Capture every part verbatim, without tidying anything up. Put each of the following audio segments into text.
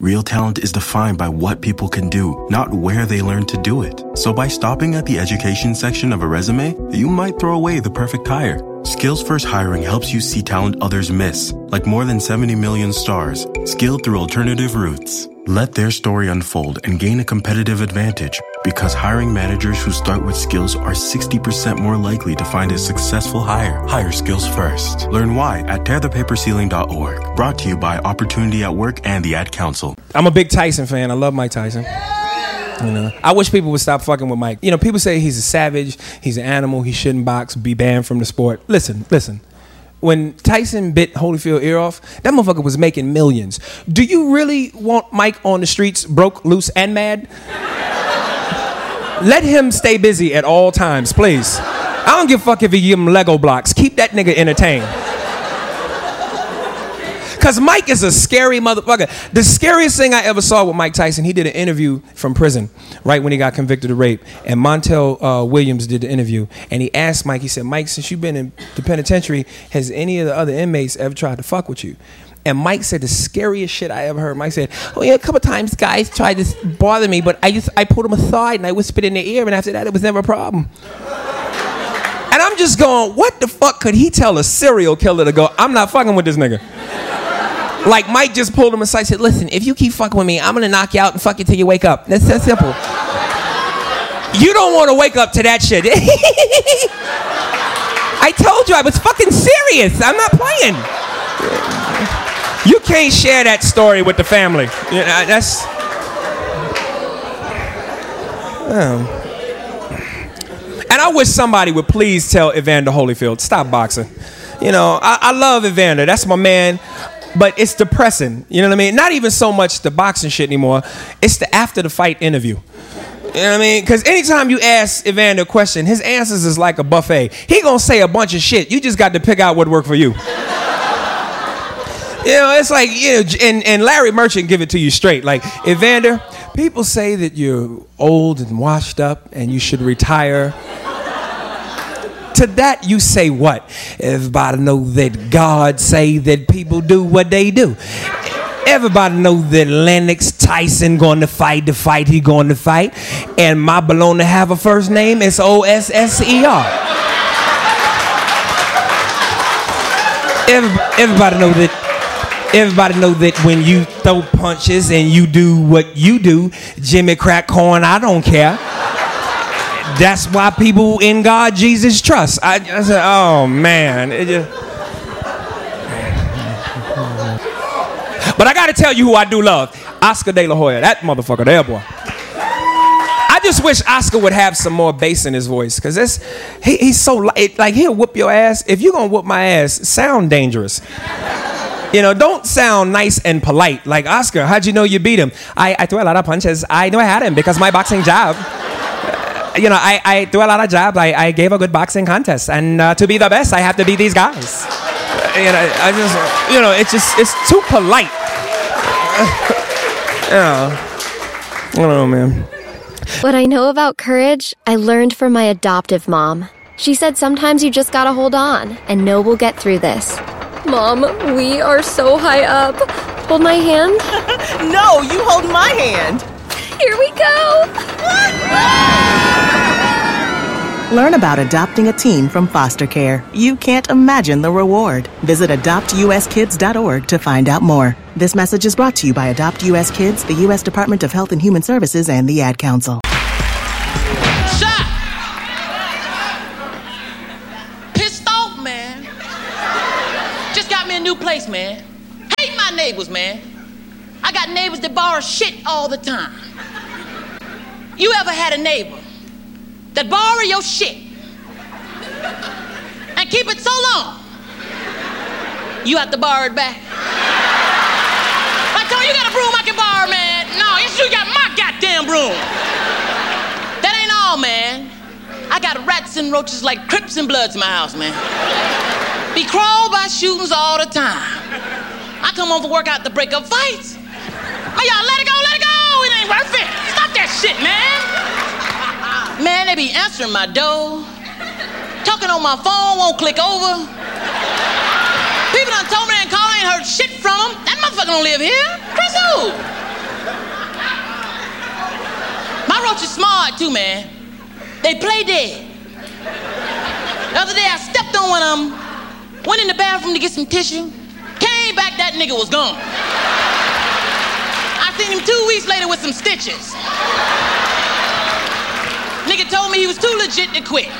Real talent is defined by what people can do, not where they learn to do it. So by stopping at the education section of a resume, you might throw away the perfect hire. Skills First Hiring helps you see talent others miss, like more than seventy million stars, skilled through alternative routes. Let their story unfold and gain a competitive advantage, because hiring managers who start with skills are sixty percent more likely to find a successful hire. Hire skills first. Learn why at tear the paper ceiling dot org. Brought to you by Opportunity at Work and the Ad Council. I'm a big Tyson fan. I love Mike Tyson. You know, I wish people would stop fucking with Mike. You know, people say he's a savage, he's an animal, he shouldn't box, be banned from the sport. Listen, listen. When Tyson bit Holyfield ear off, that motherfucker was making millions. Do you really want Mike on the streets broke, loose, and mad? Let him stay busy at all times, please. I don't give a fuck if you give him Lego blocks. Keep that nigga entertained. Because Mike is a scary motherfucker. The scariest thing I ever saw with Mike Tyson, he did an interview from prison right when he got convicted of rape. And Montel uh, Williams did the interview. And he asked Mike, he said, Mike, since you've been in the penitentiary, has any of the other inmates ever tried to fuck with you? And Mike said the scariest shit I ever heard. Mike said, oh yeah, a couple times guys tried to bother me, but I just I pulled them aside and I whispered in their ear, and after that it was never a problem. And I'm just going, what the fuck could he tell a serial killer to go, I'm not fucking with this nigga? Like Mike just pulled him aside and said, listen, if you keep fucking with me, I'm gonna knock you out and fuck you till you wake up. That's that simple. You don't want to wake up to that shit. I told you I was fucking serious. I'm not playing. You can't share that story with the family. You know, that's. Um. And I wish somebody would please tell Evander Holyfield, stop boxing. You know, I, I love Evander. That's my man. But it's depressing. You know what I mean? Not even so much the boxing shit anymore. It's the after the fight interview. You know what I mean? Because anytime you ask Evander a question, his answers is like a buffet. He gonna say a bunch of shit. You just got to pick out what worked for you. You know, it's like, you know, and, and Larry Merchant give it to you straight. Like, Evander, people say that you're old and washed up and you should retire. To that you say what? Everybody know that God say that people do what they do. Everybody know that Lennox Tyson going to fight the fight he going to fight. And my baloney have a first name. It's O S S E R. Everybody, everybody know that Everybody know that when you throw punches and you do what you do, Jimmy Crack Corn, I don't care. That's why people in God, Jesus trust. I, I said, oh man. It just... But I gotta tell you who I do love. Oscar De La Hoya. That motherfucker there, boy. I just wish Oscar would have some more bass in his voice. Because it's he, he's so light. Like, he'll whoop your ass. If you're gonna whoop my ass, sound dangerous. You know, don't sound nice and polite. Like, Oscar, how'd you know you beat him? I, I threw a lot of punches. I knew I had him because my boxing job. You know, I, I do a lot of jobs. I, I gave a good boxing contest. And uh, to be the best, I have to beat these guys. You know, I just, you know, it's just, it's too polite. You know, I don't know, man. What I know about courage, I learned from my adoptive mom. She said sometimes you just gotta hold on and know we'll get through this. Mom, we are so high up. Hold my hand. No, you hold my hand. Here we go. Learn about adopting a teen from foster care. You can't imagine the reward. Visit adopt u s kids dot org to find out more. This message is brought to you by Adopt U S Kids, the U S Department of Health and Human Services, and the Ad Council. Shot! Pissed off, man. Just got me a new place, man. Hate my neighbors, man. I got neighbors that borrow shit all the time. You ever had a neighbor that borrow your shit and keep it so long you have to borrow it back? I told you, you got a broom I can borrow, man. No, yes, you got my goddamn broom. That ain't all, man. I got rats and roaches like Crips and Bloods in my house, man. Be crawled by shootings all the time. I come home from work out to break up fights. Oh, y'all, let it go, let it go. It ain't worth it. Stop that shit, man. Man, they be answering my door. Talking on my phone, won't click over. People done told me they ain't call, ain't heard shit from them. That motherfucker don't live here. Chris who? Cockroaches smart too, man. They play dead. The other day I stepped on one of them, went in the bathroom to get some tissue, came back, that nigga was gone. I seen him two weeks later with some stitches. Nigga told me he was too legit to quit.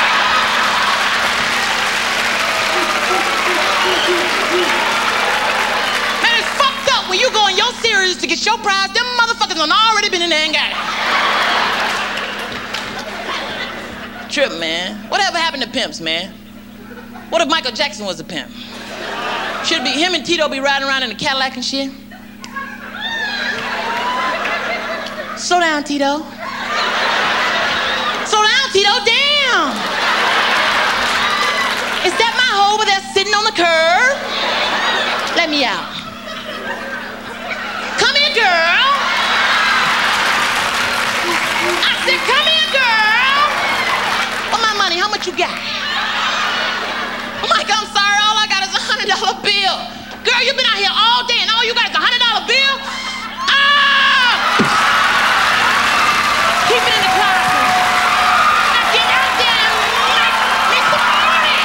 Man, it's fucked up when you go in your series to get your prize, them motherfuckers done already been in there and got it. Trip, man. Whatever happened to pimps, man? What if Michael Jackson was a pimp? Should be him and Tito be riding around in a Cadillac and shit? Slow down, Tito. Slow down, Tito, damn! Is that my hoe over there sitting on the curb? Let me out. Come here, girl. I said, come here, girl. Where my money? How much you got? Mike, I'm sorry, all I got is a hundred dollar bill. Girl, you've been out here all day and all you got is a hundred dollar bill? Ah! Keep it in the closet. Now get out there and make me some money.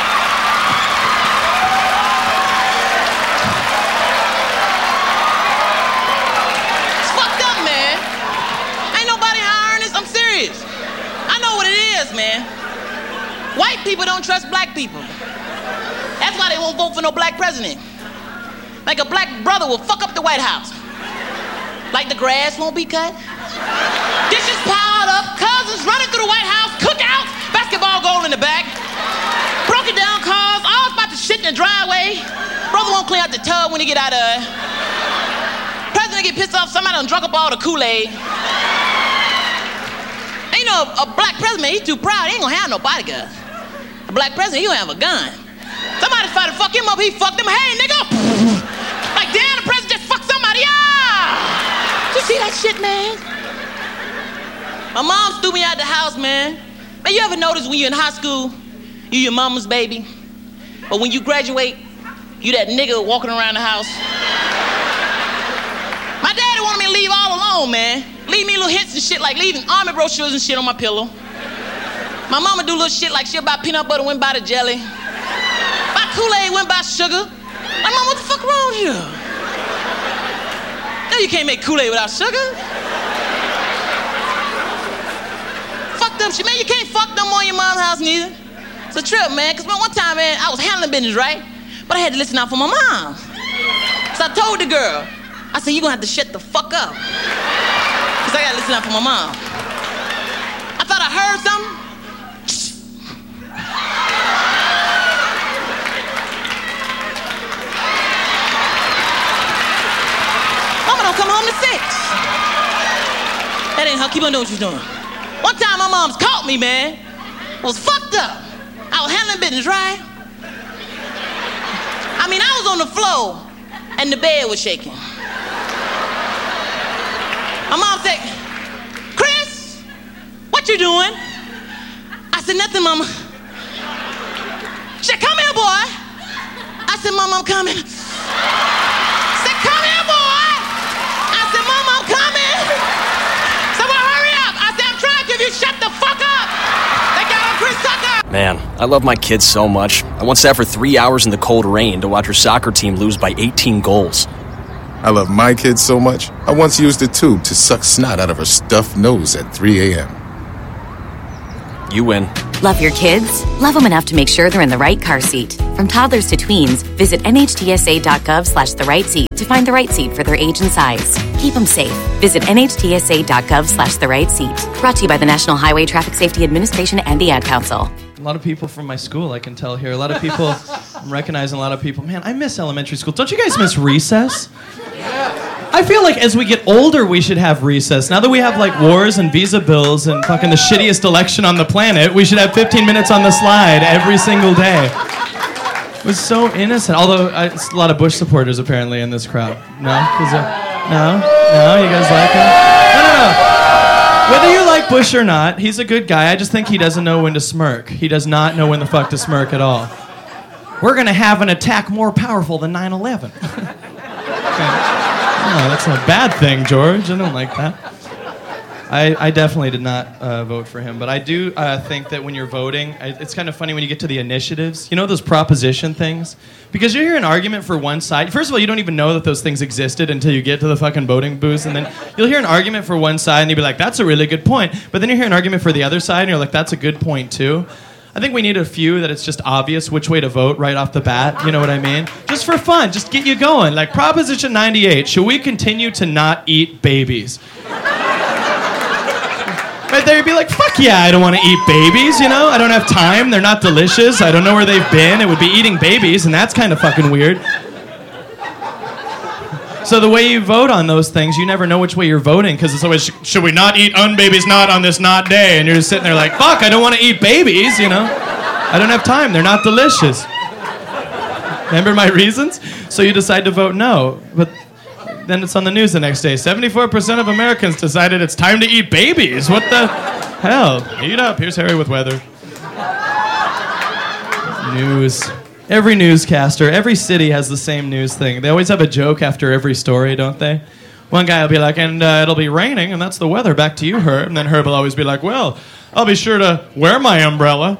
It's fucked up, man. Ain't nobody hiring this. I'm serious. I know what it is, man. White people don't trust black people. That's why they won't vote for no black president. Like a black brother will fuck up the White House. Like the grass won't be cut. Dishes piled up, cousins running through the White House, cookouts, basketball goal in the back. Broken down cars, all about to shit in the driveway. Brother won't clean out the tub when he get out of it. President get pissed off, somebody done drunk up all the Kool-Aid. And you know, a, a black president, he's too proud, he ain't gonna have no bodyguard. A black president, he gonna have a gun. Somebody tried to fuck him up, he fucked him. Hey, nigga! Like, damn, the president just fucked somebody up! You see that shit, man? My mom threw me out the house, man. Man, you ever notice when you're in high school, you your mama's baby? But when you graduate, you that nigga walking around the house? My daddy wanted me to leave all alone, man. Leave me little hints and shit, like leaving army brochures and shit on my pillow. My mama do little shit like she'll buy peanut butter, went by the jelly. Buy Kool-Aid, went by sugar. Like, mom, what the fuck wrong with you? No, you can't make Kool-Aid without sugar. Fuck them shit, man. You can't fuck no more in your mom's house neither. It's a trip, man. Cause man, one time, man, I was handling business, right? But I had to listen out for my mom. So I told the girl, I said, you gonna have to shut the fuck up. Cause I gotta listen out for my mom. I thought I heard something. Mama don't come home to six. That ain't her. Keep on doing what you're doing. One time my mom's caught me, man. I was fucked up. I was handling business, right? I mean, I was on the floor and the bed was shaking. My mom said, Chris, what you doing? I said, nothing, mama. She said, come here, boy. I said, mama, I'm coming. She said, come here, boy. I said, mama, I'm coming. So, well, hurry up. I said, I'm trying to if you shut the fuck up. They got on Chris Tucker. Man, I love my kids so much. I once sat for three hours in the cold rain to watch her soccer team lose by eighteen goals. I love my kids so much, I once used a tube to suck snot out of her stuffed nose at three a.m. You win. Love your kids? Love them enough to make sure they're in the right car seat. From toddlers to tweens, visit nhtsa.gov slash the right seat to find the right seat for their age and size. Keep them safe. Visit nhtsa.gov slash the right seat. Brought to you by the National Highway Traffic Safety Administration and the Ad Council. A lot of people from my school, I can tell here. A lot of people, I'm recognizing a lot of people. Man, I miss elementary school. Don't you guys miss recess? I feel like as we get older, we should have recess. Now that we have like wars and visa bills and fucking the shittiest election on the planet, we should have fifteen minutes on the slide every single day. It was so innocent. Although, I, it's a lot of Bush supporters apparently in this crowd. No? Uh, no? No? You guys like him? No, no, no. Whether you like Bush or not, he's a good guy. I just think he doesn't know when to smirk. He does not know when the fuck to smirk at all. We're going to have an attack more powerful than nine eleven. Okay. No, that's not a bad thing, George. I don't like that. I, I definitely did not uh, vote for him, but I do uh, think that when you're voting, I, it's kind of funny when you get to the initiatives. You know those proposition things? Because you hear an argument for one side. First of all, you don't even know that those things existed until you get to the fucking voting booth, and then you'll hear an argument for one side, and you'll be like, that's a really good point. But then you hear an argument for the other side, and you're like, that's a good point too. I think we need a few that it's just obvious which way to vote right off the bat. You know what I mean? Just for fun, just get you going. Like Proposition ninety-eight, should we continue to not eat babies? Right there, you'd be like, fuck yeah, I don't want to eat babies, you know? I don't have time, they're not delicious, I don't know where they've been, it would be eating babies, and that's kind of fucking weird. So the way you vote on those things, you never know which way you're voting, because it's always, should we not eat unbabies not on this not day? And you're just sitting there like, fuck, I don't want to eat babies, you know? I don't have time, they're not delicious. Remember my reasons? So you decide to vote no, but then it's on the news the next day. seventy-four percent of Americans decided it's time to eat babies. What the hell? Eat up. Here's Harry with weather. News. Every newscaster, every city has the same news thing. They always have a joke after every story, don't they? One guy will be like, and uh, it'll be raining, and that's the weather. Back to you, Herb. And then Herb will always be like, well, I'll be sure to wear my umbrella.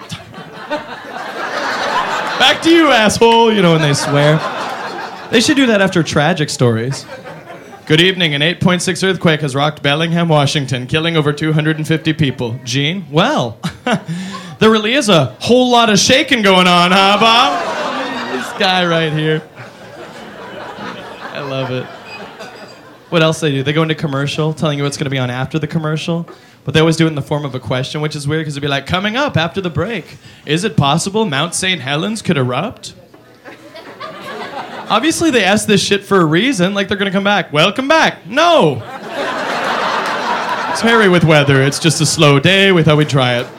Back to you, asshole. You know, when they swear. They should do that after tragic stories. Good evening. An eight point six earthquake has rocked Bellingham, Washington, killing over two hundred fifty people. Gene? Well, there really is a whole lot of shaking going on, huh, Bob? This guy right here. I love it. What else they do? They go into commercial, telling you what's going to be on after the commercial. But they always do it in the form of a question, which is weird because it'd be like, coming up after the break, is it possible Mount Saint Helens could erupt? Obviously, they asked this shit for a reason, like they're going to come back. Welcome back. No. It's Harry with weather. It's just a slow day. We thought we'd try it.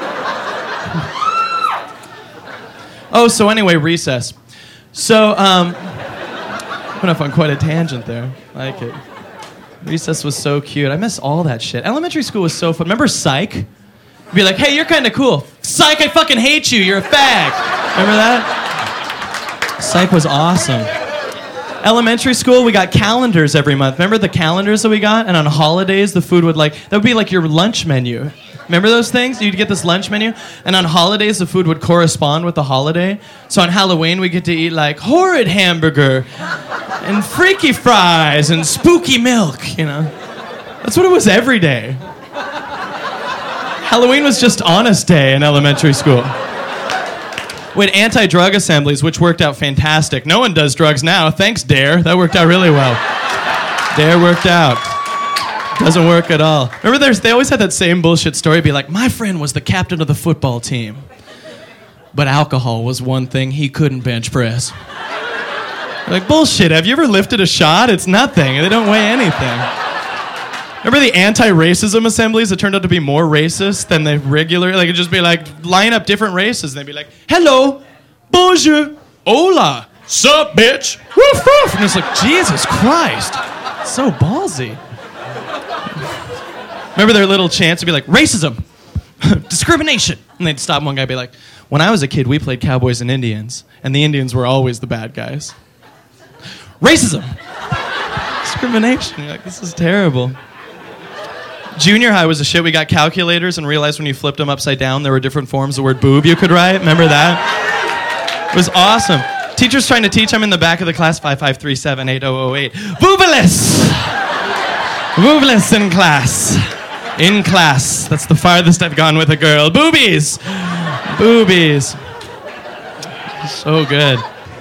Oh, so anyway, recess. So, um, went off on quite a tangent there. I like it. Recess was so cute. I miss all that shit. Elementary school was so fun. Remember Psych? Be like, hey, you're kind of cool. Psych, I fucking hate you. You're a fag. Remember that? Psych was awesome. Elementary school, we got calendars every month. Remember the calendars that we got? And on holidays, the food would like, that would be like your lunch menu. Remember those things? You'd get this lunch menu. And on holidays, the food would correspond with the holiday. So on Halloween, we get to eat like horrid hamburger and freaky fries and spooky milk, you know? That's what it was every day. Halloween was just honest day in elementary school. We had anti-drug assemblies, which worked out fantastic. No one does drugs now. Thanks, DARE. That worked out really well. DARE worked out. Doesn't work at all. Remember, there's, they always had that same bullshit story. Be like, my friend was the captain of the football team. But alcohol was one thing he couldn't bench press. Like, bullshit. Have you ever lifted a shot? It's nothing. They don't weigh anything. Remember the anti-racism assemblies that turned out to be more racist than the regular? Like, it'd just be like, line up different races, and they'd be like, hello, bonjour, hola, sup, bitch, woof, woof. And it's like, Jesus Christ, so ballsy. Remember their little chants would be like, racism, discrimination. And they'd stop one guy and be like, when I was a kid, we played Cowboys and Indians, and the Indians were always the bad guys. Racism, discrimination. You're like, this is terrible. Junior high was a shit. We got calculators and realized when you flipped them upside down, there were different forms of the word boob you could write. Remember that? It was awesome. Teacher's trying to teach. I'm in the back of the class, five five three seven eight zero zero eight. Boobaless! Boobaless in class. In class. That's the farthest I've gone with a girl. Boobies! Boobies. So good.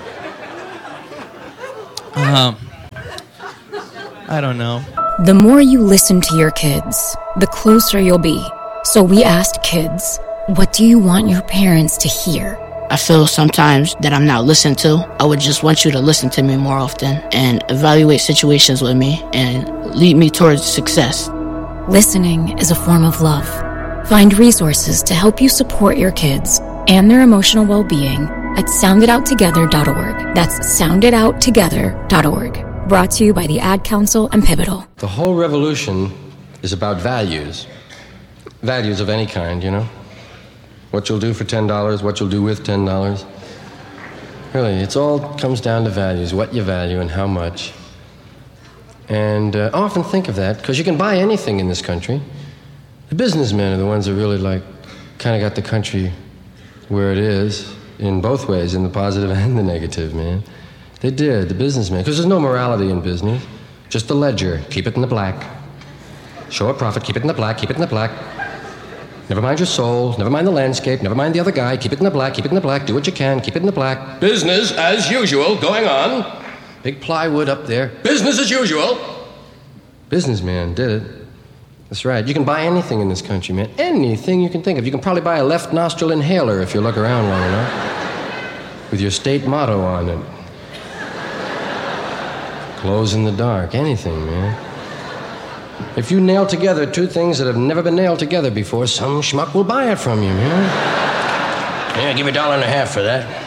Um, I don't know. The more you listen to your kids, the closer you'll be. So we asked kids, what do you want your parents to hear? I feel sometimes that I'm not listened to. I would just want you to listen to me more often and evaluate situations with me and lead me towards success. Listening is a form of love. Find resources to help you support your kids and their emotional well-being at sound it out together dot org. That's sound it out together dot org. Brought to you by the Ad Council and Pivotal. The whole revolution is about values. Values of any kind, you know? What you'll do for ten dollars, what you'll do with ten dollars. Really, it's all comes down to values, what you value and how much. And uh, I often think of that, because you can buy anything in this country. The businessmen are the ones that really, like, kind of got the country where it is, in both ways, in the positive and the negative, man. They did, the businessmen, because there's no morality in business. Just the ledger, keep it in the black. Show a profit, keep it in the black, keep it in the black. Never mind your soul, never mind the landscape, never mind the other guy, keep it in the black, keep it in the black, do what you can, keep it in the black. Business as usual, going on. Big plywood up there. Business as usual. Businessman did it. That's right. You can buy anything in this country, man. Anything you can think of. You can probably buy a left nostril inhaler if you look around long enough. With your state motto on it. Glows in the dark. Anything, man. If you nail together two things that have never been nailed together before, some schmuck will buy it from you, man. Yeah, give me a dollar and a half for that.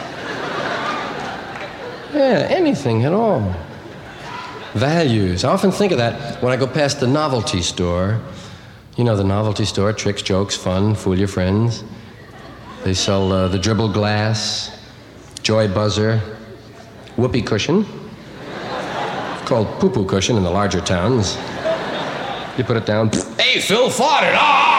Yeah, anything at all. Values. I often think of that when I go past the novelty store. You know, the novelty store, tricks, jokes, fun, fool your friends. They sell uh, the dribble glass, joy buzzer, whoopee cushion. It's called poo-poo cushion in the larger towns. You put it down. Hey, Phil farted. Ah!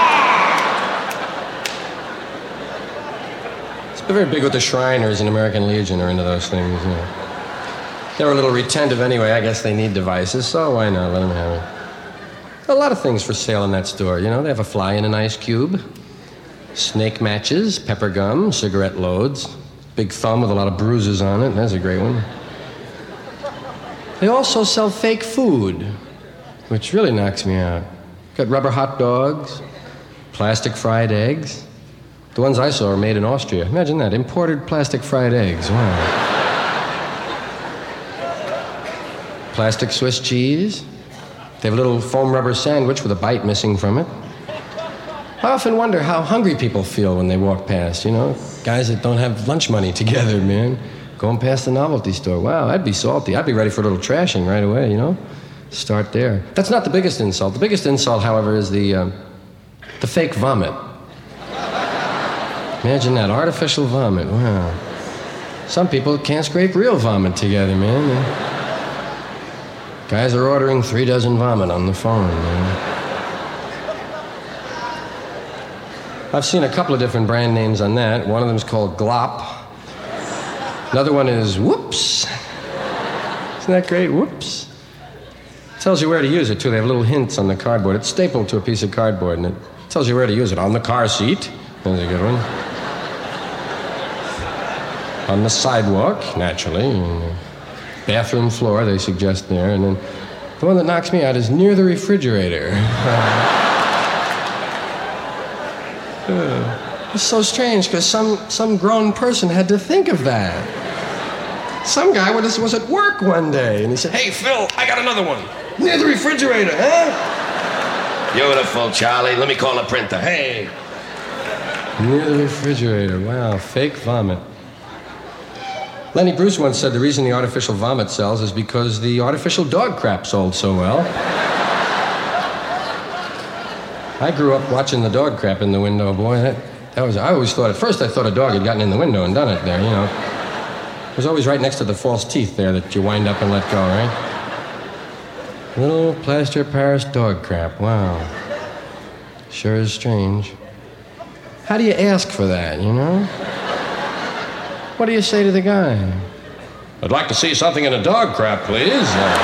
It's very big with the Shriners and American Legion are into those things. You know. They're a little retentive anyway. I guess they need devices, so why not? Let them have it. A lot of things for sale in that store. You know, they have a fly in an ice cube, snake matches, pepper gum, cigarette loads, big thumb with a lot of bruises on it. That's a great one. They also sell fake food, which really knocks me out. Got rubber hot dogs, plastic fried eggs. The ones I saw are made in Austria. Imagine that, imported plastic fried eggs. Wow. Plastic Swiss cheese. They have a little foam rubber sandwich with a bite missing from it. I often wonder how hungry people feel when they walk past, you know? Guys that don't have lunch money together, man. Going past the novelty store. Wow, I'd be salty. I'd be ready for a little trashing right away, you know? Start there. That's not the biggest insult. The biggest insult, however, is the, uh, the fake vomit. Imagine that, artificial vomit. Wow. Some people can't scrape real vomit together, man. Guys are ordering three dozen vomit on the phone, man. I've seen a couple of different brand names on that. One of them is called Glop. Another one is Whoops. Isn't that great? Whoops. Tells you where to use it, too. They have little hints on the cardboard. It's stapled to a piece of cardboard, and it tells you where to use it. On the car seat. There's a good one. On the sidewalk, naturally. Bathroom floor, they suggest there. And then the one that knocks me out is near the refrigerator. uh, it's so strange, because some, some grown person had to think of that. Some guy was, was at work one day, and he said, "Hey, Phil, I got another one. Near the refrigerator, huh?" "Beautiful, Charlie. Let me call a printer. Hey." Near the refrigerator. Wow, fake vomit. Lenny Bruce once said the reason the artificial vomit sells is because the artificial dog crap sold so well. I grew up watching the dog crap in the window, boy. That, that was, I always thought, at first I thought a dog had gotten in the window and done it there, you know. It was always right next to the false teeth there that you wind up and let go, right? Little plaster of Paris dog crap, wow. Sure is strange. How do you ask for that, you know? What do you say to the guy? "I'd like to see something in a dog crap, please." Uh,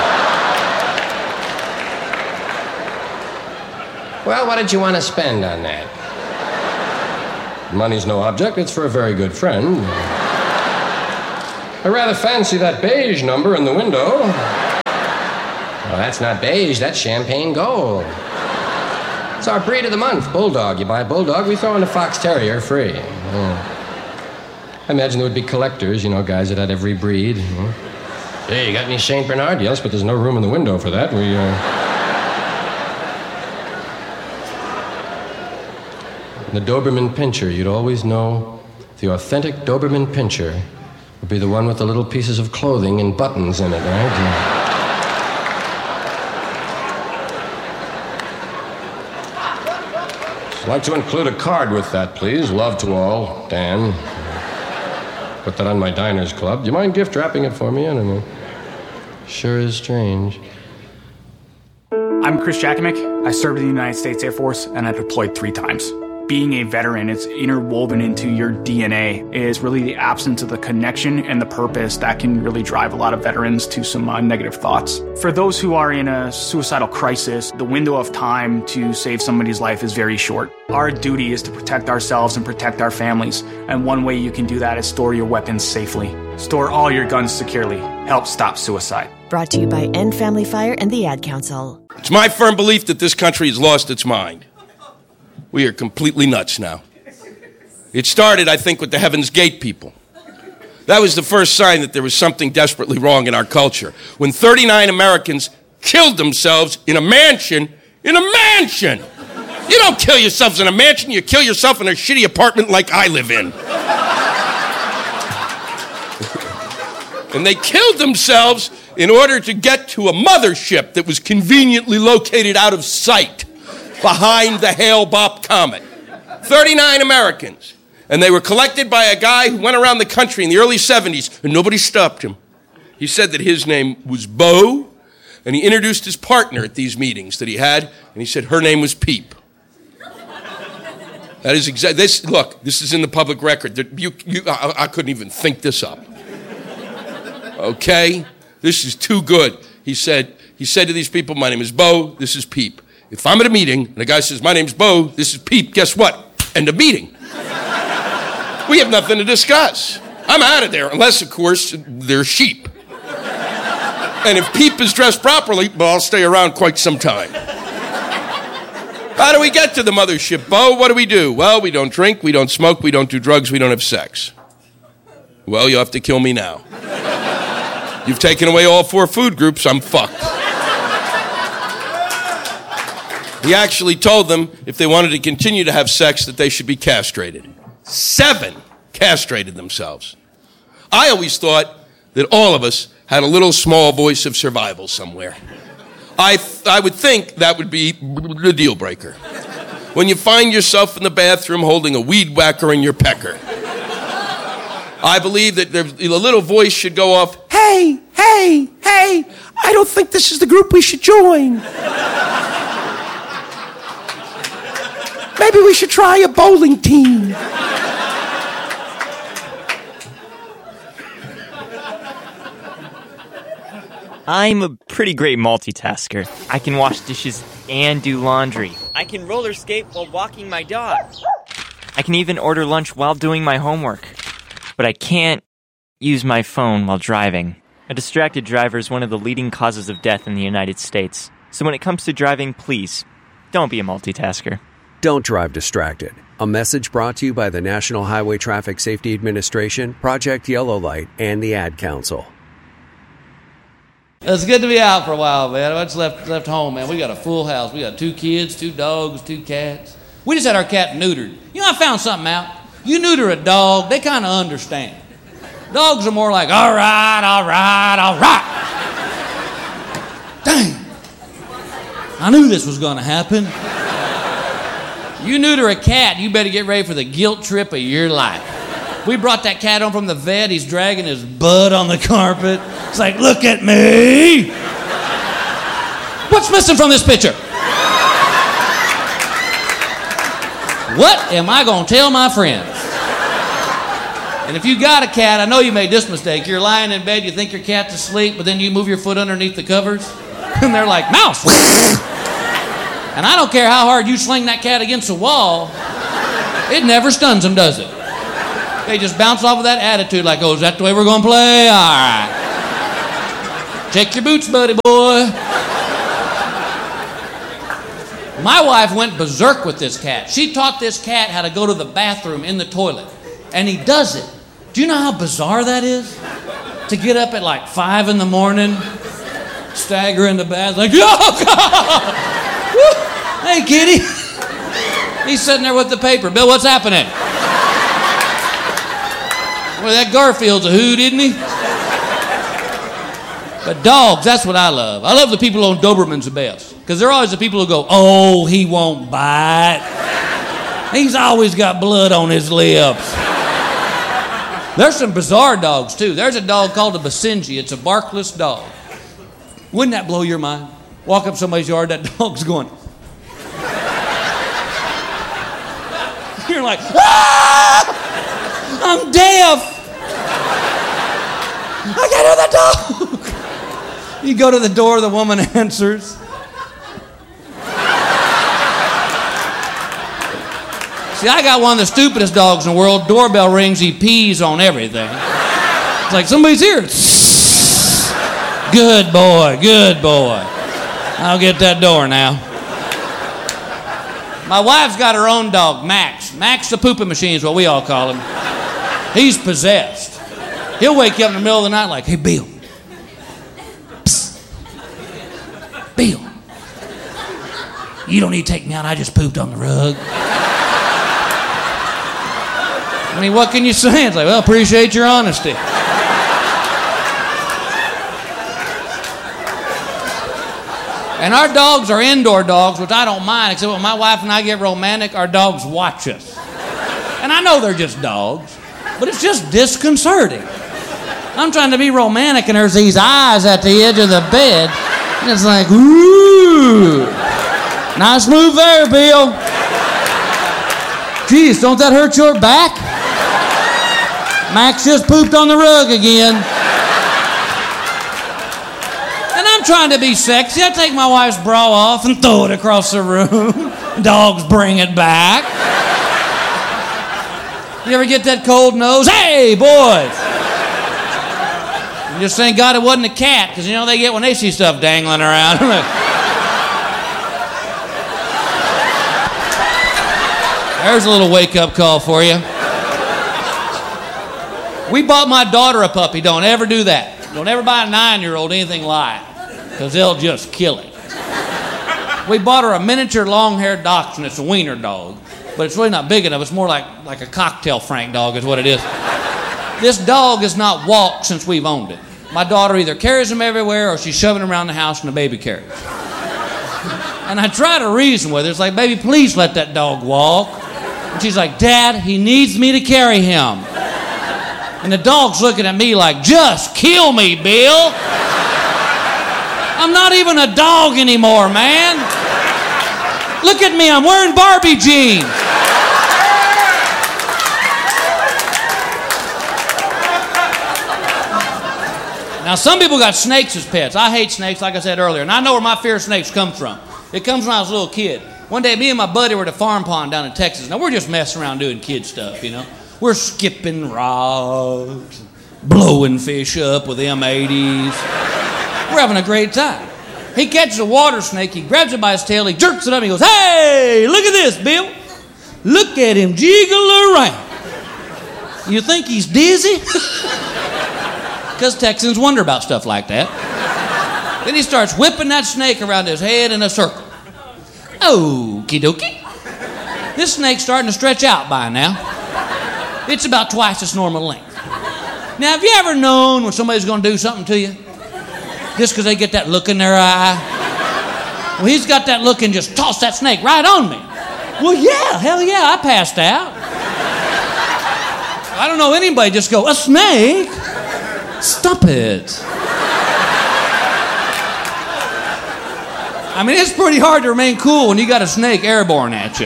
well, what did you want to spend on that? "Money's no object. It's for a very good friend." "I rather fancy that beige number in the window." "Well, that's not beige. That's champagne gold. It's our breed of the month, Bulldog. You buy a Bulldog, we throw in a Fox Terrier free." Yeah. I imagine there would be collectors, you know, guys that had every breed. You know. "Hey, you got any Saint Bernard?" "Yes, but there's no room in the window for that. We, uh... The Doberman Pinscher, you'd always know the authentic Doberman Pinscher would be the one with the little pieces of clothing and buttons in it, right? Yeah. "I'd like to include a card with that, please. Love to all, Dan. Put that on my Diners Club. Do you mind gift wrapping it for me? I don't know. Sure is strange. I'm Chris Jakimick. I served in the United States Air Force and I deployed three times. Being a veteran, it's interwoven into your D N A. It is really the absence of the connection and the purpose that can really drive a lot of veterans to some uh, negative thoughts. For those who are in a suicidal crisis, the window of time to save somebody's life is very short. Our duty is to protect ourselves and protect our families. And one way you can do that is store your weapons safely. Store all your guns securely. Help stop suicide. Brought to you by End Family Fire and the Ad Council. It's my firm belief that this country has lost its mind. We are completely nuts now. It started, I think, with the Heaven's Gate people. That was the first sign that there was something desperately wrong in our culture. When thirty-nine Americans killed themselves in a mansion, in a mansion! You don't kill yourselves in a mansion, you kill yourself in a shitty apartment like I live in. And they killed themselves in order to get to a mothership that was conveniently located out of sight behind the Hale-Bopp comet. thirty-nine Americans. And they were collected by a guy who went around the country in the early seventies, and nobody stopped him. He said that his name was Bo, and he introduced his partner at these meetings that he had, and he said her name was Peep. That is exactly, this, look, this is in the public record. You, you, I, I couldn't even think this up. Okay? This is too good. He said, he said to these people, my name is Bo, this is Peep. If I'm at a meeting and a guy says, my name's Bo, this is Peep, guess what? End of meeting. We have nothing to discuss. I'm out of there, unless, of course, they're sheep. And if Peep is dressed properly, well, I'll stay around quite some time. How do we get to the mothership, Bo? What do we do? Well, we don't drink, we don't smoke, we don't do drugs, we don't have sex. Well, you'll have to kill me now. You've taken away all four food groups, I'm fucked. He actually told them if they wanted to continue to have sex that they should be castrated. Seven castrated themselves. I always thought that all of us had a little small voice of survival somewhere. I, th- I would think that would be the deal breaker. When you find yourself in the bathroom holding a weed whacker in your pecker. I believe that there, a little voice should go off, hey, hey, hey, I don't think this is the group we should join. Maybe we should try a bowling team. I'm a pretty great multitasker. I can wash dishes and do laundry. I can roller skate while walking my dog. I can even order lunch while doing my homework. But I can't use my phone while driving. A distracted driver is one of the leading causes of death in the United States. So when it comes to driving, please, don't be a multitasker. Don't drive distracted. A message brought to you by the National Highway Traffic Safety Administration, Project Yellow Light, and the Ad Council. It's good to be out for a while, man. I just left left home, man. We got a full house. We got two kids, two dogs, two cats. We just had our cat neutered. You know, I found something out. You neuter a dog, they kind of understand. Dogs are more like, all right, all right, all right. Dang. I knew this was going to happen. You neuter a cat, you better get ready for the guilt trip of your life. We brought that cat home from the vet. He's dragging his butt on the carpet. It's like, look at me. What's missing from this picture? What am I going to tell my friends? And if you got a cat, I know you made this mistake. You're lying in bed, you think your cat's asleep, but then you move your foot underneath the covers, and they're like, mouse. And I don't care how hard you sling that cat against the wall, it never stuns them, does it? They just bounce off of that attitude like, oh, is that the way we're going to play? All right. Check your boots, buddy boy. My wife went berserk with this cat. She taught this cat how to go to the bathroom in the toilet. And he does it. Do you know how bizarre that is? To get up at like five in the morning, stagger in the bath, like, oh, God! Hey, kitty. He's sitting there with the paper. Bill, what's happening? Well, that Garfield's a hoot, isn't he? But dogs, that's what I love. I love the people on Doberman's the best. Because they're always the people who go, oh, he won't bite. He's always got blood on his lips. There's some bizarre dogs, too. There's a dog called a Basenji. It's a barkless dog. Wouldn't that blow your mind? Walk up somebody's yard, that dog's going. You're like, ah! I'm deaf. I can't hear the dog. You go to the door, the woman answers. See, I got one of the stupidest dogs in the world. Doorbell rings, he pees on everything. It's like, somebody's here. Good boy, good boy. I'll get that door now. My wife's got her own dog, Max. Max the pooping machine is what we all call him. He's possessed. He'll wake you up in the middle of the night like, hey, Bill. Psst. Bill. You don't need to take me out. I just pooped on the rug. I mean, what can you say? It's like, well, appreciate your honesty. And our dogs are indoor dogs, which I don't mind, except when my wife and I get romantic, our dogs watch us. And I know they're just dogs, but it's just disconcerting. I'm trying to be romantic, and there's these eyes at the edge of the bed, and it's like, ooh, nice move there, Bill. Geez, don't that hurt your back? Max just pooped on the rug again. And I'm trying to be sexy. I take my wife's bra off and throw it across the room. Dogs bring it back. You ever get that cold nose? Hey, boys! You just thank God it wasn't a cat, because you know they get when they see stuff dangling around. There's a little wake-up call for you. We bought my daughter a puppy. Don't ever do that. Don't ever buy a nine-year-old anything live, because they'll just kill it. We bought her a miniature long-haired dachshund. It's a wiener dog, but it's really not big enough. It's more like, like a cocktail Frank dog is what it is. This dog has not walked since we've owned it. My daughter either carries him everywhere or she's shoving him around the house in a baby carriage. And I try to reason with her. It's like, baby, please let that dog walk. And she's like, Dad, he needs me to carry him. And the dog's looking at me like, just kill me, Bill. I'm not even a dog anymore, man. Look at me, I'm wearing Barbie jeans. Now, some people got snakes as pets. I hate snakes, like I said earlier, and I know where my fear of snakes comes from. It comes when I was a little kid. One day, me and my buddy were at a farm pond down in Texas. Now, we're just messing around doing kid stuff, you know. We're skipping rocks, blowing fish up with M eighties. We're having a great time. He catches a water snake, he grabs it by his tail, he jerks it up, and he goes, hey, look at this, Bill. Look at him jiggle around. You think he's dizzy? Because Texans wonder about stuff like that. Then he starts whipping that snake around his head in a circle. Okie dokie. This snake's starting to stretch out by now. It's about twice its normal length. Now, have you ever known when somebody's going to do something to you? Just because they get that look in their eye? Well, he's got that look and just tossed that snake right on me. Well, yeah, hell yeah, I passed out. I don't know anybody just go, a snake? Stop it. I mean, it's pretty hard to remain cool when you got a snake airborne at you.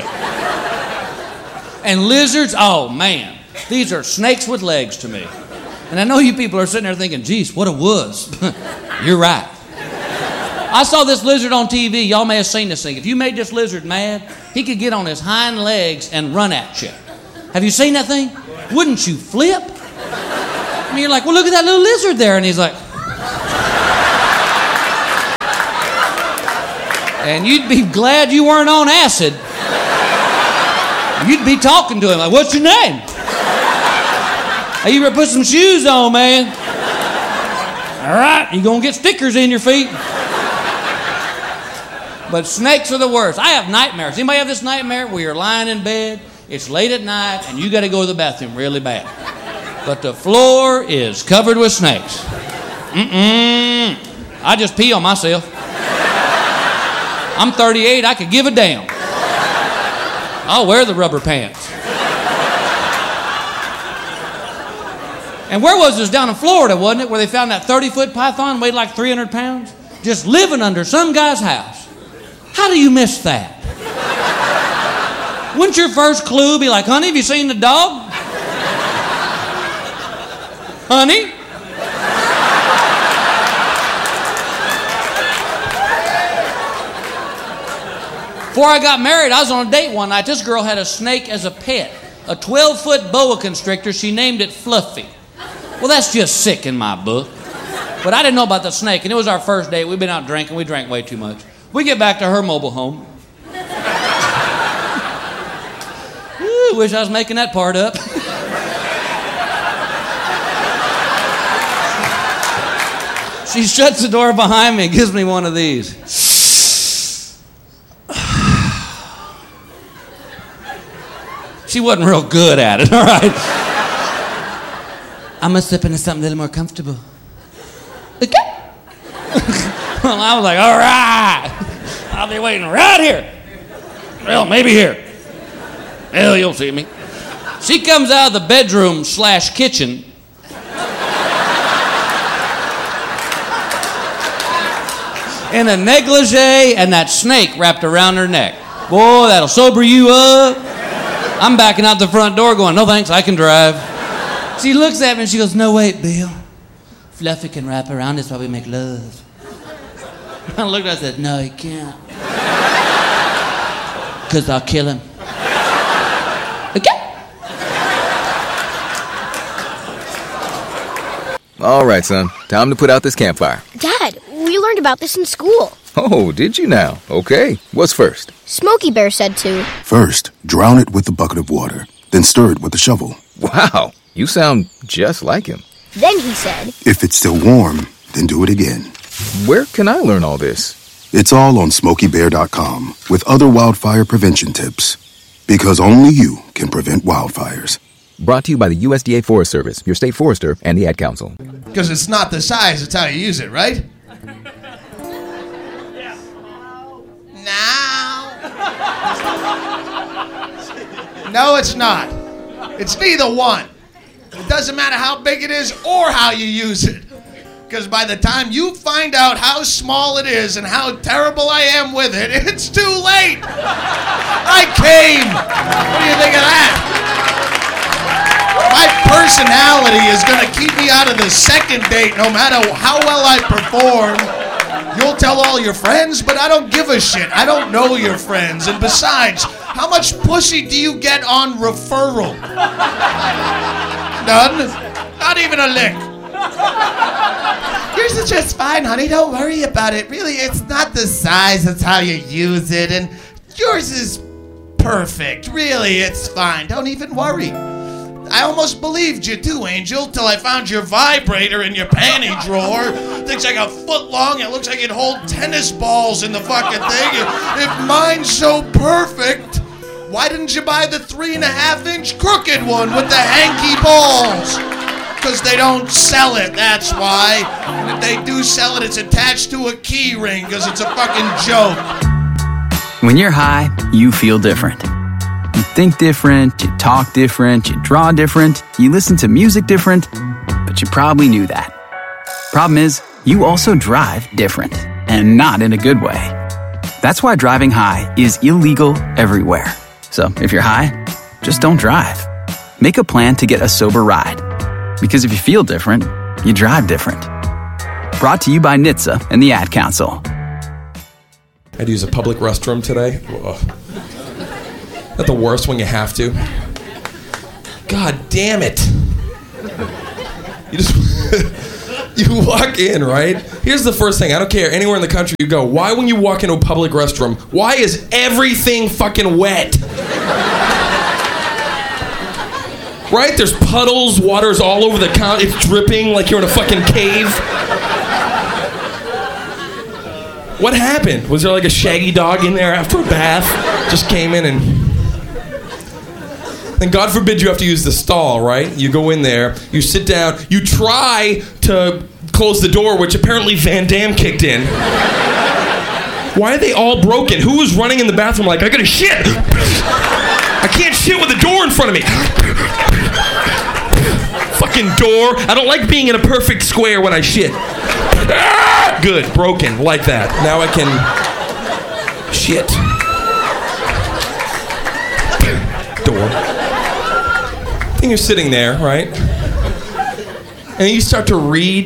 And lizards, oh man, these are snakes with legs to me. And I know you people are sitting there thinking, geez, what a wuss. You're right. I saw this lizard on T V. Y'all may have seen this thing. If you made this lizard mad, he could get on his hind legs and run at you. Have you seen that thing? Wouldn't you flip? And you're like, well, look at that little lizard there. And he's like... And you'd be glad you weren't on acid. You'd be talking to him like, what's your name? Hey, you better put some shoes on, man. All right, you're going to get stickers in your feet. But snakes are the worst. I have nightmares. Anybody have this nightmare where you're lying in bed, it's late at night, and you got to go to the bathroom really bad? But the floor is covered with snakes. Mm-mm. I just pee on myself. I'm thirty-eight, I could give a damn. I'll wear the rubber pants. And where was this? Down in Florida, wasn't it? Where they found that thirty-foot python weighed like three hundred pounds? just living under some guy's house. How do you miss that? Wouldn't your first clue be like, honey, have you seen the dog? Honey? Before I got married, I was on a date one night. This girl had a snake as a pet, a twelve-foot boa constrictor. She named it Fluffy. Well, that's just sick in my book. But I didn't know about the snake, and it was our first date. We'd been out drinking. We drank way too much. We get back to her mobile home. Ooh, wish I was making that part up. She shuts the door behind me and gives me one of these. She wasn't real good at it, all right? I'm gonna slip into something a little more comfortable. Okay. Well, I was like, all right. I'll be waiting right here. Well, maybe here. Hell, you'll see me. She comes out of the bedroom slash kitchen. In a negligee and that snake wrapped around her neck. Boy, that'll sober you up. I'm backing out the front door going, no thanks, I can drive. She looks at me and she goes, no wait, Bill. Fluffy can wrap around us while we make love. I looked at her and said, no, he can't. Because I'll kill him. Okay. All right, son. Time to put out this campfire. Dad, we learned about this in school. Oh, did you now? Okay. What's first? Smokey Bear said to. First, drown it with a bucket of water. Then stir it with a shovel. Wow. You sound just like him. Then he said. If it's still warm, then do it again. Where can I learn all this? It's all on smokey bear dot com with other wildfire prevention tips. Because only you can prevent wildfires. Brought to you by the U S D A Forest Service, your state forester, and the Ad Council. Because it's not the size, it's how you use it, right? No, it's not. It's neither one. It doesn't matter how big it is or how you use it. Because by the time you find out how small it is and how terrible I am with it, it's too late. I came. What do you think of that? My personality is going to keep me out of the second date no matter how well I perform. You'll tell all your friends, but I don't give a shit. I don't know your friends. And besides, how much pussy do you get on referral? None. Not even a lick. Yours is just fine, honey. Don't worry about it. Really, it's not the size, it's how you use it. And yours is perfect. Really, it's fine. Don't even worry. I almost believed you too, Angel, till I found your vibrator in your panty drawer. Thing's like a foot long. It looks like it'd hold tennis balls in the fucking thing. If mine's so perfect, why didn't you buy the three and a half inch crooked one with the hanky balls? Because they don't sell it, that's why. And if they do sell it, it's attached to a key ring because it's a fucking joke. When you're high, you feel different. You think different, you talk different, you draw different, you listen to music different, but you probably knew that. Problem is, you also drive different, and not in a good way. That's why driving high is illegal everywhere. So if you're high, just don't drive. Make a plan to get a sober ride. Because if you feel different, you drive different. Brought to you by N H T S A and the Ad Council. I had to use a public restroom today. Ugh. Not the worst when you have to. God damn it. You just, you walk in, right? Here's the first thing. I don't care. Anywhere in the country you go. Why when you walk into a public restroom, why is everything fucking wet? Right? There's puddles, water's all over the counter. It's dripping like you're in a fucking cave. What happened? Was there like a shaggy dog in there after a bath? Just came in and... And God forbid you have to use the stall, right? You go in there, you sit down, you try to close the door, which apparently Van Damme kicked in. Why are they all broken? Who was running in the bathroom like, I gotta shit? I can't shit with the door in front of me. Fucking door. I don't like being in a perfect square when I shit. Good, broken, like that. Now I can... Shit. Door. And you're sitting there, right? And you start to read.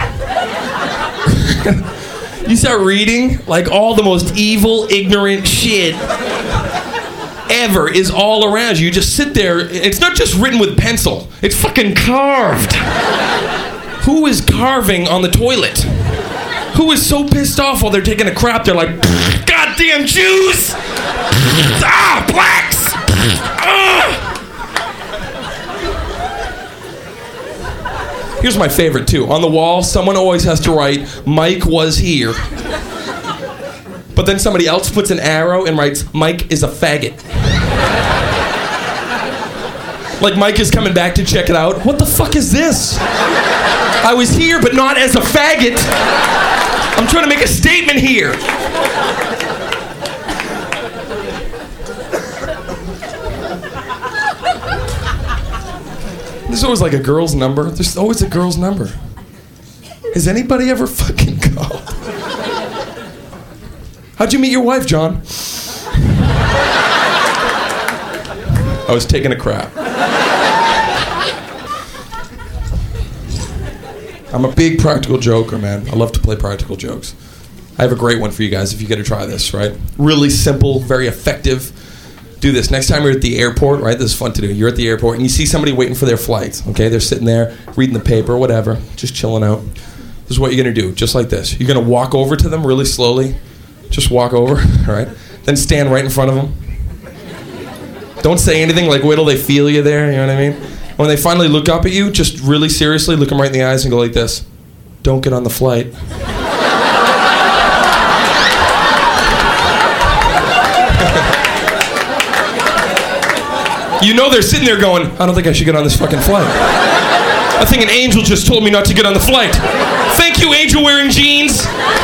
You start reading, like all the most evil, ignorant shit ever is all around you. You just sit there. It's not just written with pencil. It's fucking carved. Who is carving on the toilet? Who is so pissed off while they're taking a crap, they're like, goddamn Jews! Ah, blacks! Ah! Here's my favorite, too. On the wall, someone always has to write, Mike was here. But then somebody else puts an arrow and writes, Mike is a faggot. Like Mike is coming back to check it out. What the fuck is this? I was here, but not as a faggot. I'm trying to make a statement here. There's always like a girl's number. There's always a girl's number. Has anybody ever fucking called? How'd you meet your wife, John? I was taking a crap. I'm a big practical joker, man. I love to play practical jokes. I have a great one for you guys if you get to try this, right? Really simple, very effective. Do this. Next time you're at the airport, right? This is fun to do. You're at the airport and you see somebody waiting for their flight, okay? They're sitting there reading the paper, whatever, just chilling out. This is what you're going to do, just like this. You're going to walk over to them really slowly. Just walk over, all right? Then stand right in front of them. Don't say anything, like wait till they feel you there, you know what I mean? When they finally look up at you, just really seriously look them right in the eyes and go like this. Don't get on the flight. You know they're sitting there going, I don't think I should get on this fucking flight. I think an angel just told me not to get on the flight. Thank you, angel wearing jeans.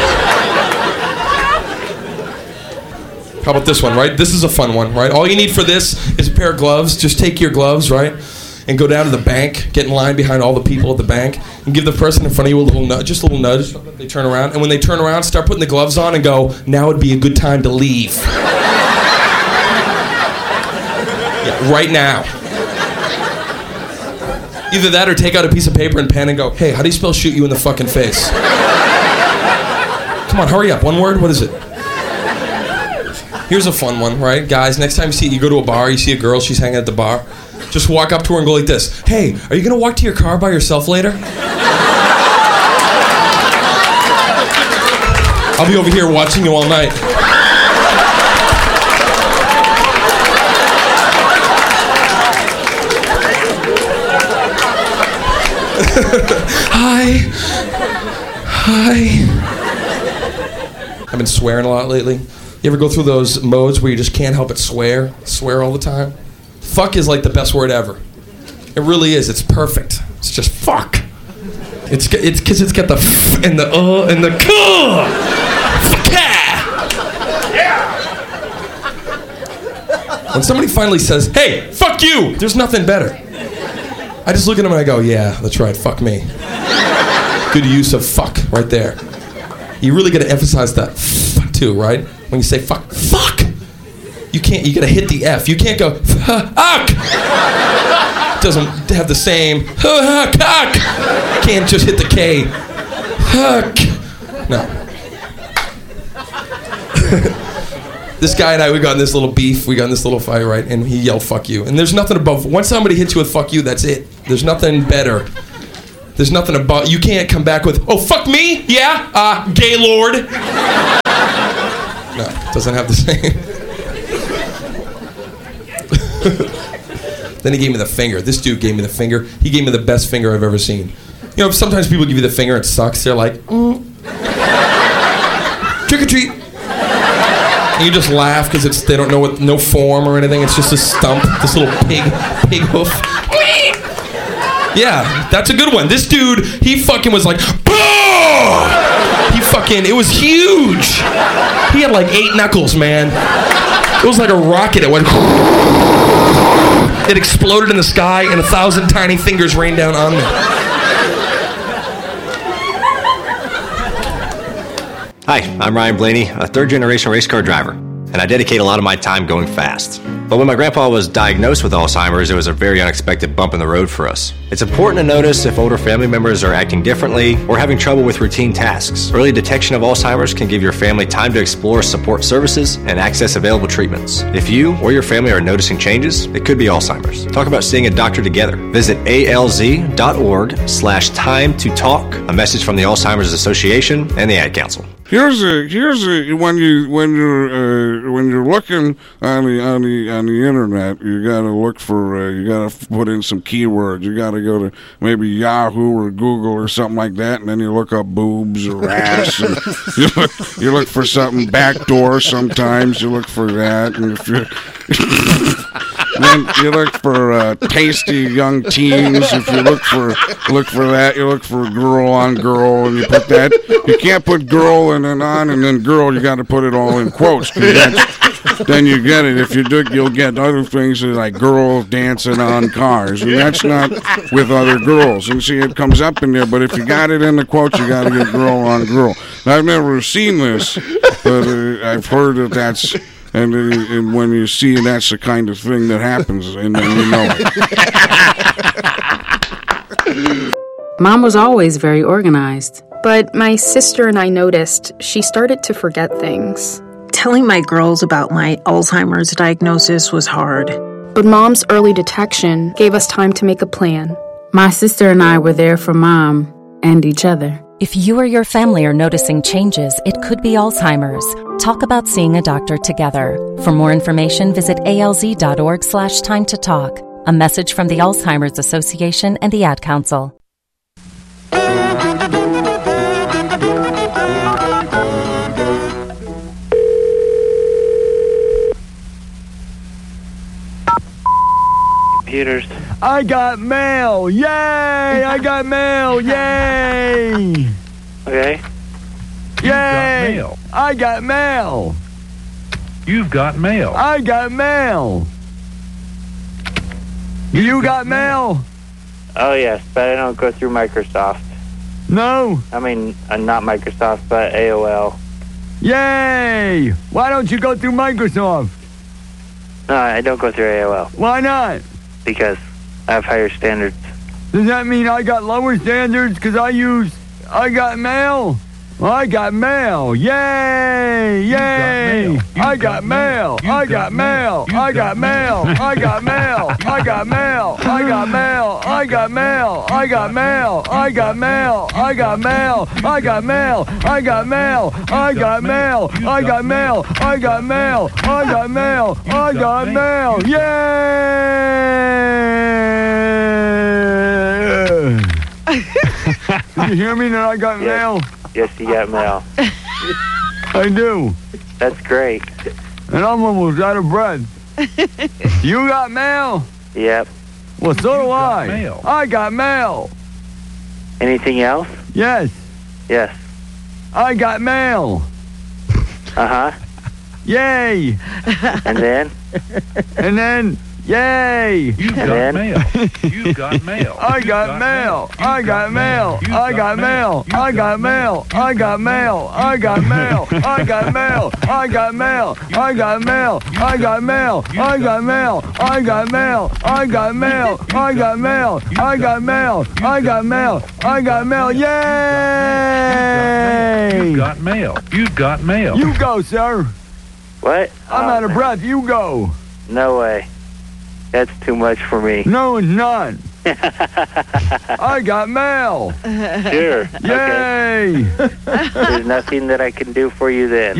How about this one, right? This is a fun one, right? All you need for this is a pair of gloves. Just take your gloves, right? And go down to the bank, get in line behind all the people at the bank, and give the person in front of you a little nudge, just a little nudge. They turn around, and when they turn around, start putting the gloves on and go, now would be a good time to leave. Yeah, right now. Either that or take out a piece of paper and pen and go, hey, how do you spell shoot you in the fucking face? Come on, hurry up. One word? What is it? Here's a fun one, right? Guys, next time you see, you go to a bar, you see a girl, she's hanging at the bar. Just walk up to her and go like this. Hey, are you going to walk to your car by yourself later? I'll be over here watching you all night. Hi. Hi. I've been swearing a lot lately. You ever go through those modes where you just can't help but swear? Swear all the time? Fuck is like the best word ever. It really is. It's perfect. It's just fuck. It's it's because it's got the f and the uh and the kuh. Fuck yeah. When somebody finally says, hey, fuck you, there's nothing better. I just look at them and I go, yeah, that's right, fuck me. Good use of fuck right there. You really got to emphasize that f too, right? When you say fuck, fuck. You can't, you gotta hit the F. You can't go, fuck. It doesn't have the same, fuck. Can't just hit the K. Fuck. No. This guy and I, we got in this little beef, we got in this little fight, right? And he yelled, fuck you. And there's nothing above, once somebody hits you with fuck you, that's it. There's nothing better. There's nothing about, you can't come back with, oh, fuck me? Yeah? Uh, gay lord. No, it doesn't have the same. Then he gave me the finger. This dude gave me the finger. He gave me the best finger I've ever seen. You know, sometimes people give you the finger, it sucks. They're like, mm. Trick or treat. And you just laugh because it's they don't know what, no form or anything. It's just a stump, this little pig, pig hoof. Yeah, that's a good one. This dude, he fucking was like, boom! He fucking, it was huge. He had like eight knuckles, man. It was like a rocket. It went. It exploded in the sky, and a thousand tiny fingers rained down on me. Hi, I'm Ryan Blaney, a third-generation race car driver, and I dedicate a lot of my time going fast. But when my grandpa was diagnosed with Alzheimer's, it was a very unexpected bump in the road for us. It's important to notice if older family members are acting differently or having trouble with routine tasks. Early detection of Alzheimer's can give your family time to explore support services and access available treatments. If you or your family are noticing changes, it could be Alzheimer's. Talk about seeing a doctor together. Visit alz.org slash time to talk. A message from the Alzheimer's Association and the Ad Council. Here's a here's a when you when you're uh, when you're looking on the on the on the internet, you gotta look for uh, you gotta put in some keywords. You gotta go to maybe Yahoo or Google or something like that, and then you look up boobs or ass. And you look you look for something backdoor. Sometimes you look for that, and if you then you look for uh, tasty young teens. If you look for look for that, you look for girl on girl, and you put that. You can't put girl and then on and then girl. You got to put it all in quotes. 'Cause that's, then you get it. If you do, you'll get other things like girls dancing on cars, and that's not with other girls. And see, it comes up in there. But if you got it in the quotes, you got to get girl on girl. Now, I've never seen this, but uh, I've heard that that's. And, uh, and when you see, that's the kind of thing that happens, and then you know it. Mom was always very organized, but my sister and I noticed she started to forget things. Telling my girls about my Alzheimer's diagnosis was hard. But Mom's early detection gave us time to make a plan. My sister and I were there for Mom and each other. If you or your family are noticing changes, it could be Alzheimer's. Talk about seeing a doctor together. For more information, visit alz.org slash time to talk. A message from the Alzheimer's Association and the Ad Council. Computers. I got mail! Yay! I got mail! Yay! Okay. Yay! Mail. I got mail! You've got mail. I got mail! You got mail? Oh, yes, but I don't go through Microsoft. No? I mean, uh, not Microsoft, but A O L. Yay! Why don't you go through Microsoft? No, I don't go through A O L. Why not? Because I have higher standards. Does that mean I got lower standards because I use... I got mail? I got mail. Yay! Yay! I got mail. I got mail. I got mail. I got mail. I got mail. I got mail. I got mail. I got mail. I got mail. I got mail. I got mail. I got mail. I got mail. I got mail. I got mail. I got mail. I got mail. Yay! Did you hear me that I got mail? Yes, you got mail. I do. That's great. And I'm almost out of bread. You got mail? Yep. Well, so do I. Mail. I got mail. Anything else? Yes. Yes. I got mail. Uh-huh. Yay. And then? And then... Yay! You got mail. You got mail. I got mail. I got mail. I got mail. I got mail. I got mail. I got mail. I got mail. I got mail. I got mail. I got mail. I got mail. I got mail. I got mail. I got mail. I got mail. I got mail. I got mail. Yay! You got mail. You got mail. You go, sir. What? I'm out of breath. You go. No way. That's too much for me. No, it's not. I got mail. Sure. Yay! Okay. There's nothing that I can do for you then.